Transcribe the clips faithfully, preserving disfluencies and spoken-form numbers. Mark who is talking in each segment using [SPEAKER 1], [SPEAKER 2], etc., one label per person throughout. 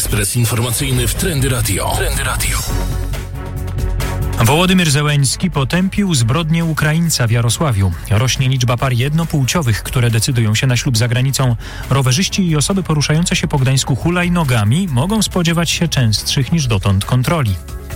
[SPEAKER 1] Ekspres informacyjny w Trendy Radio. Trendy Radio.
[SPEAKER 2] Wołodymyr Zełenski potępił zbrodnię Ukraińca w Jarosławiu. Rośnie liczba par jednopłciowych, które decydują się na ślub za granicą. Rowerzyści i osoby poruszające się po Gdańsku hulajnogami mogą spodziewać się częstszych niż dotąd kontroli.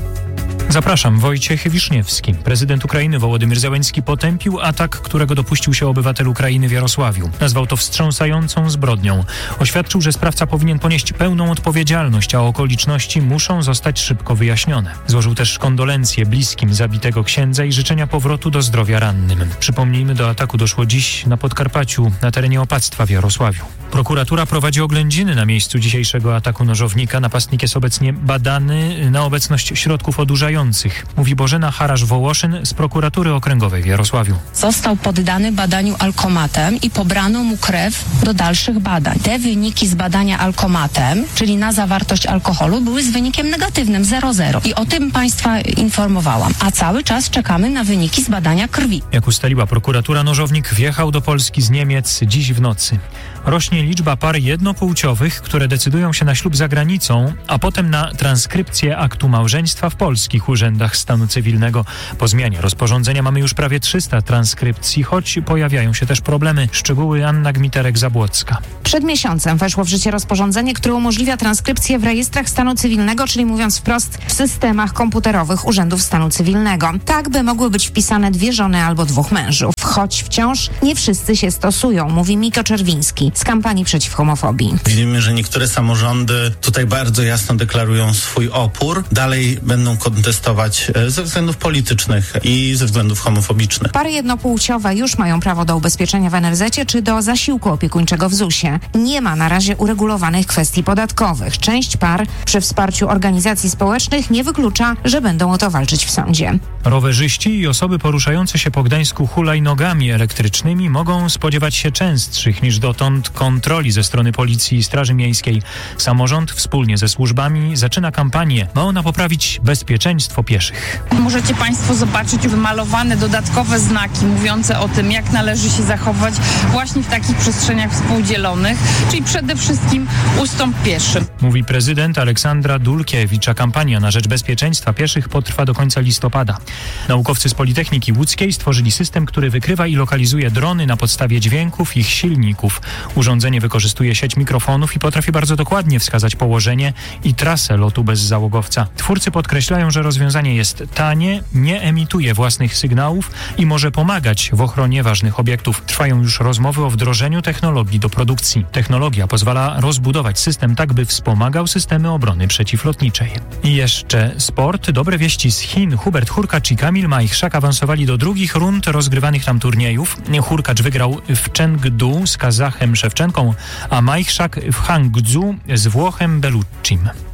[SPEAKER 2] Zapraszam, Wojciech Wiszniewski. Prezydent Ukrainy Wołodymyr Zełenski potępił atak, którego dopuścił się obywatel Ukrainy w Jarosławiu. Nazwał to wstrząsającą zbrodnią. Oświadczył, że sprawca powinien ponieść pełną odpowiedzialność, a okoliczności muszą zostać szybko wyjaśnione. Złożył też kondolencje bliskim zabitego księdza i życzenia powrotu do zdrowia rannym. Przypomnijmy, do ataku doszło dziś na Podkarpaciu, na terenie opactwa w Jarosławiu. Prokuratura prowadzi oględziny na miejscu dzisiejszego ataku nożownika. Napastnik jest obecnie badany na obecność środków odurzających, mówi Bożena Harasz-Wołoszyn z prokuratury okręgowej w Jarosławiu.
[SPEAKER 3] Został poddany badaniu alkomatem i pobrano mu krew do dalszych badań. Te wyniki z badania alkomatem, czyli na zawartość alkoholu, były z wynikiem negatywnym zero zero. I o tym Państwa informowałam. A cały czas czekamy na wyniki z badania krwi.
[SPEAKER 2] Jak ustaliła prokuratura, nożownik wjechał do Polski z Niemiec dziś w nocy. Rośnie liczba par jednopłciowych, które decydują się na ślub za granicą, a potem na transkrypcję aktu małżeństwa w polskich urzędach stanu cywilnego. Po zmianie rozporządzenia mamy już prawie trzysta transkrypcji, choć pojawiają się też problemy. Szczegóły Anna Gmiterek-Zabłocka.
[SPEAKER 4] Przed miesiącem weszło w życie rozporządzenie, które umożliwia transkrypcję w rejestrach stanu cywilnego, czyli mówiąc wprost, w systemach komputerowych urzędów stanu cywilnego. Tak, by mogły być wpisane dwie żony albo dwóch mężów. Choć wciąż nie wszyscy się stosują, mówi Miko Czerwiński z kampanii przeciw homofobii.
[SPEAKER 5] Widzimy, że niektóre samorządy tutaj bardzo jasno deklarują swój opór. Dalej będą kontestować ze względów politycznych i ze względów homofobicznych.
[SPEAKER 4] Pary jednopłciowe już mają prawo do ubezpieczenia w en er zecie czy do zasiłku opiekuńczego w zusie. Nie ma na razie uregulowanych kwestii podatkowych. Część par przy wsparciu organizacji społecznych nie wyklucza, że będą o to walczyć w sądzie.
[SPEAKER 2] Rowerzyści i osoby poruszające się po Gdańsku hulajnogami elektrycznymi mogą spodziewać się częstszych niż dotąd kontroli ze strony Policji i Straży Miejskiej. Samorząd wspólnie ze służbami zaczyna kampanię. Ma ona poprawić bezpieczeństwo pieszych.
[SPEAKER 6] Możecie Państwo zobaczyć wymalowane dodatkowe znaki mówiące o tym, jak należy się zachować właśnie w takich przestrzeniach współdzielonych, czyli przede wszystkim ustąp pieszym.
[SPEAKER 2] Mówi prezydent Aleksandra Dulkiewicz, a kampania na rzecz bezpieczeństwa pieszych potrwa do końca listopada. Naukowcy z Politechniki Łódzkiej stworzyli system, który wykrywa i lokalizuje drony na podstawie dźwięków ich silników. Urządzenie wykorzystuje sieć mikrofonów i potrafi bardzo dokładnie wskazać położenie i trasę lotu bez załogowca. Twórcy podkreślają, że rozwiązanie jest tanie, nie emituje własnych sygnałów i może pomagać w ochronie ważnych obiektów. Trwają już rozmowy o wdrożeniu technologii do produkcji. Technologia pozwala rozbudować system tak, by wspomagał systemy obrony przeciwlotniczej. I jeszcze sport. Dobre wieści z Chin. Hubert Hurkacz i Kamil Majchrzak awansowali do drugich rund rozgrywanych tam turniejów. Hurkacz wygrał w Chengdu z Kazachem Szewczenką, a Majchrzak w Hangzhou z Włochem Belluccim.